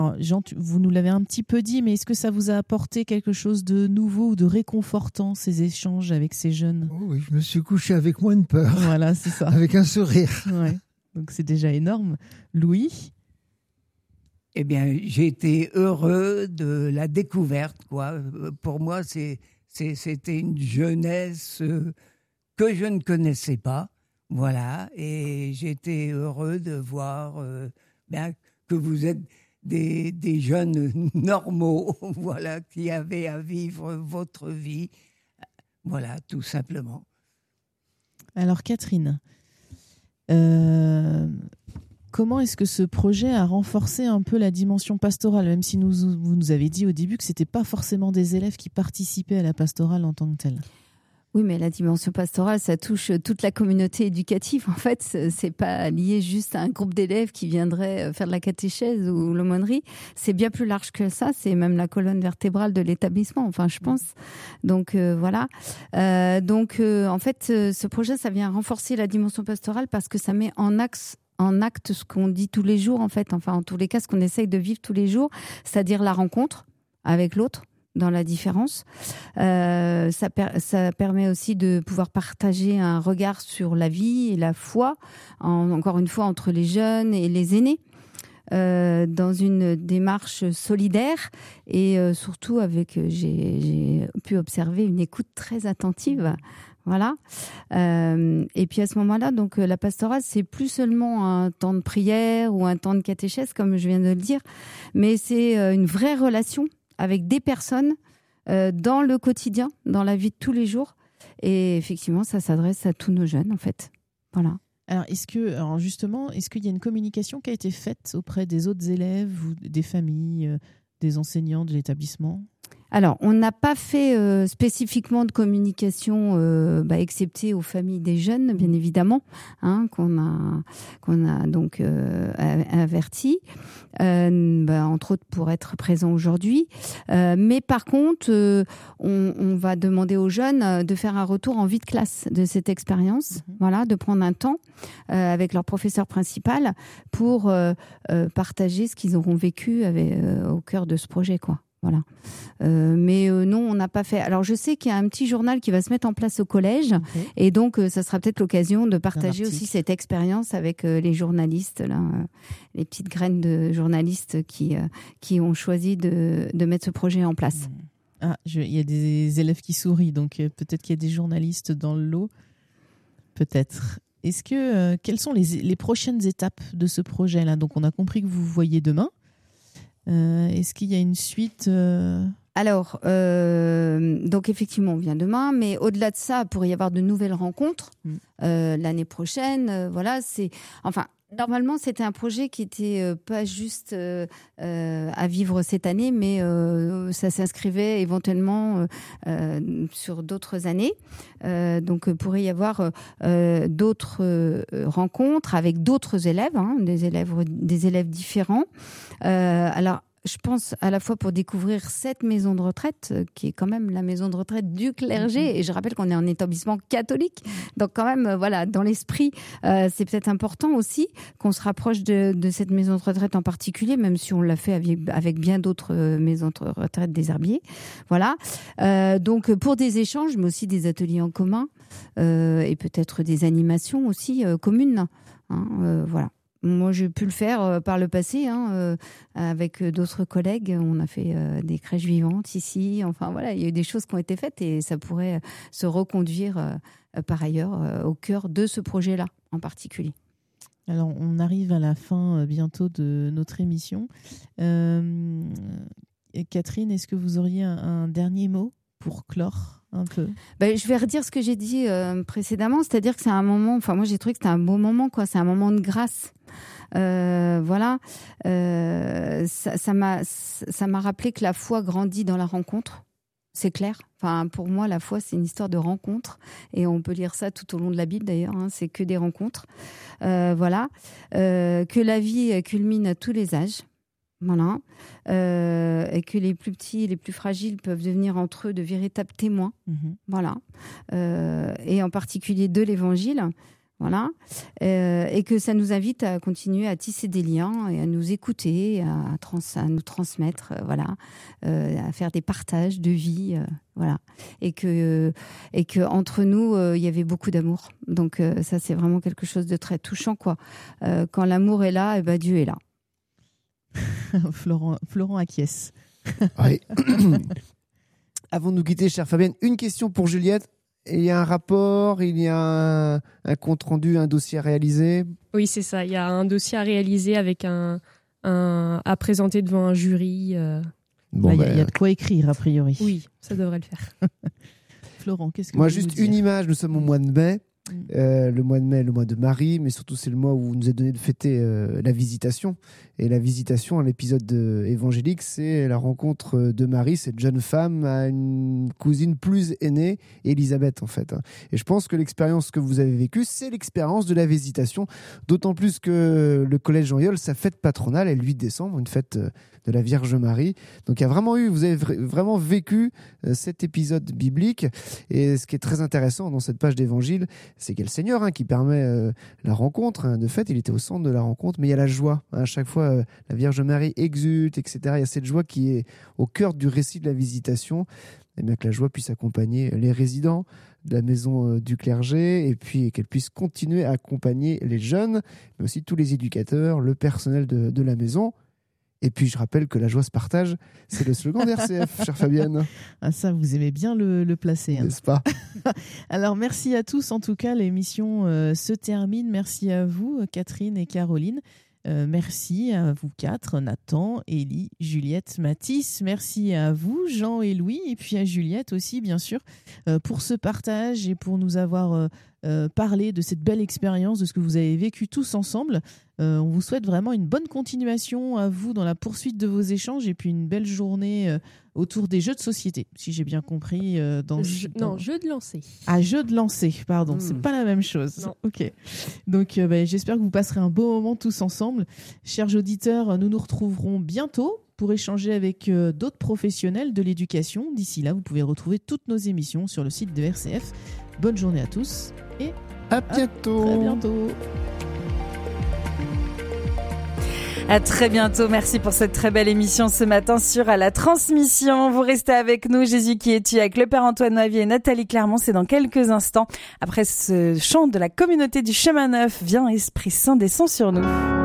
Alors, Jean, vous nous l'avez un petit peu dit, mais est-ce que ça vous a apporté quelque chose de nouveau ou de réconfortant, ces échanges avec ces jeunes ? Oh oui, je me suis couché avec moins de peur. Voilà, c'est ça. Avec un sourire. Ouais. Donc c'est déjà énorme. Louis ? Eh bien, j'ai été heureux de la découverte, quoi. Pour moi, c'était une jeunesse que je ne connaissais pas, voilà. Et j'étais heureux de voir que vous êtes des jeunes normaux, voilà, qui avaient à vivre votre vie, voilà, tout simplement. Alors Catherine, comment est-ce que ce projet a renforcé un peu la dimension pastorale, même si vous nous avez dit au début que ce n'était pas forcément des élèves qui participaient à la pastorale en tant que telle ? Oui, mais la dimension pastorale, ça touche toute la communauté éducative. En fait, c'est pas lié juste à un groupe d'élèves qui viendraient faire de la catéchèse ou l'aumônerie. C'est bien plus large que ça. C'est même la colonne vertébrale de l'établissement, enfin, je pense. Donc, voilà. En fait, ce projet, ça vient renforcer la dimension pastorale parce que ça met en acte ce qu'on dit tous les jours, en fait. Enfin, en tous les cas, ce qu'on essaye de vivre tous les jours, c'est-à-dire la rencontre avec l'autre, dans la différence. Ça permet aussi de pouvoir partager un regard sur la vie et la foi, encore une fois, entre les jeunes et les aînés, dans une démarche solidaire et surtout j'ai pu observer une écoute très attentive. Voilà. Et puis à ce moment-là, donc la pastorale, c'est plus seulement un temps de prière ou un temps de catéchèse, comme je viens de le dire, mais c'est une vraie relation avec des personnes dans le quotidien, dans la vie de tous les jours. Et effectivement, ça s'adresse à tous nos jeunes, en fait. Voilà. Alors, est-ce qu'il y a une communication qui a été faite auprès des autres élèves ou des familles, des enseignants de l'établissement ? Alors, on n'a pas fait spécifiquement de communication, excepté aux familles des jeunes, bien évidemment, qu'on a donc averti, entre autres pour être présent aujourd'hui. Mais par contre, on va demander aux jeunes de faire un retour en vie de classe de cette expérience, voilà, de prendre un temps avec leur professeur principal pour partager ce qu'ils auront vécu au cœur de ce projet, quoi. Voilà. Non, on n'a pas fait. Alors, je sais qu'il y a un petit journal qui va se mettre en place au collège, et donc ça sera peut-être l'occasion de partager aussi cette expérience avec les journalistes, là, les petites graines de journalistes qui ont choisi de mettre ce projet en place. Il y a des élèves qui sourient, donc peut-être qu'il y a des journalistes dans le lot. Peut-être. Quelles sont les prochaines étapes de ce projet-là ? Donc, on a compris que vous voyez demain. Est-ce qu'il y a une suite Alors, donc effectivement, on vient demain, mais au-delà de ça, il pourrait y avoir de nouvelles rencontres l'année prochaine. Normalement, c'était un projet qui était pas juste à vivre cette année, mais ça s'inscrivait éventuellement sur d'autres années. Donc, il pourrait y avoir d'autres rencontres avec d'autres élèves, des élèves différents. Alors, je pense à la fois pour découvrir cette maison de retraite, qui est quand même la maison de retraite du clergé. Et je rappelle qu'on est un établissement catholique. Donc quand même, voilà, dans l'esprit, c'est peut-être important aussi qu'on se rapproche de cette maison de retraite en particulier, même si on l'a fait avec bien d'autres maisons de retraite des herbiers. Voilà. Donc pour des échanges, mais aussi des ateliers en commun et peut-être des animations aussi communes. Voilà. Moi, j'ai pu le faire par le passé avec d'autres collègues. On a fait des crèches vivantes ici. Enfin, voilà, il y a eu des choses qui ont été faites et ça pourrait se reconduire par ailleurs au cœur de ce projet-là en particulier. Alors, on arrive à la fin bientôt de notre émission. Catherine, est-ce que vous auriez un dernier mot pour clore un peu? Je vais redire ce que j'ai dit précédemment, c'est-à-dire que c'est un moment, enfin moi j'ai trouvé que c'était un beau moment, quoi. C'est un moment de grâce. Voilà. Ça m'a rappelé que la foi grandit dans la rencontre. C'est clair. Enfin, pour moi, la foi, c'est une histoire de rencontre. Et on peut lire ça tout au long de la Bible, d'ailleurs. C'est que des rencontres. Voilà. Que la vie culmine à tous les âges. Voilà. Et que les plus petits et les plus fragiles peuvent devenir entre eux de véritables témoins. Voilà. Et en particulier de l'Évangile. Voilà, et que ça nous invite à continuer à tisser des liens et à nous écouter, à nous transmettre, voilà, à faire des partages de vie, voilà, et que entre nous il y avait beaucoup d'amour. Donc ça c'est vraiment quelque chose de très touchant, quoi. Quand l'amour est là, et ben Dieu est là. Florent acquiesce. Ouais. Avant de nous quitter, chère Fabienne, une question pour Juliette. Il y a un rapport, il y a un compte-rendu, un dossier à réaliser. Oui, c'est ça. Il y a un dossier à réaliser avec à présenter devant un jury. Bon, il y a de quoi écrire, a priori. Oui, ça devrait le faire. Florent, qu'est-ce que moi, vous juste voulez dire ? une image. Nous sommes au mois de mai. Le mois de mai, le mois de Marie, mais surtout c'est le mois où nous est donné de fêter la visitation. Et la visitation, à l'épisode évangélique, c'est la rencontre de Marie, cette jeune femme, à une cousine plus aînée, Élisabeth en fait. Et je pense que l'expérience que vous avez vécue, c'est l'expérience de la visitation, d'autant plus que le collège Jean-Yol, sa fête patronale est le 8 décembre, une fête de la Vierge Marie. Donc vous avez vraiment vécu cet épisode biblique. Et ce qui est très intéressant dans cette page d'évangile, c'est qu'il y a le Seigneur qui permet la rencontre. De fait, il était au centre de la rencontre, mais il y a la joie. À chaque fois, la Vierge Marie exulte, etc. Il y a cette joie qui est au cœur du récit de la visitation. Et bien que la joie puisse accompagner les résidents de la maison du clergé, et puis qu'elle puisse continuer à accompagner les jeunes, mais aussi tous les éducateurs, le personnel de la maison. Et puis, je rappelle que la joie se partage, c'est le slogan d'RCF, chère Fabienne. Ah, ça, vous aimez bien le placer. N'est-ce pas ? Alors, merci à tous. En tout cas, l'émission se termine. Merci à vous, Catherine et Caroline. Merci à vous quatre, Nathan, Élie, Juliette, Mathis. Merci à vous, Jean et Louis, et puis à Juliette aussi, bien sûr, pour ce partage et pour nous avoir parlé de cette belle expérience, de ce que vous avez vécu tous ensemble. On vous souhaite vraiment une bonne continuation à vous dans la poursuite de vos échanges et puis une belle journée autour des jeux de société, si j'ai bien compris. Non, jeux de lancer. Ah, jeux de lancer, pardon, c'est pas la même chose. Non. Ok. Donc, j'espère que vous passerez un beau moment tous ensemble. Chers auditeurs, nous nous retrouverons bientôt pour échanger avec d'autres professionnels de l'éducation. D'ici là, vous pouvez retrouver toutes nos émissions sur le site de RCF. Bonne journée à tous et à bientôt. Très bientôt. À très bientôt. Merci pour cette très belle émission ce matin sur À la Transmission. Vous restez avec nous, Jésus qui es-tu, avec le Père Antoine Noavier et Nathalie Clermont. C'est dans quelques instants. Après ce chant de la communauté du Chemin Neuf, viens Esprit Saint, descend sur nous.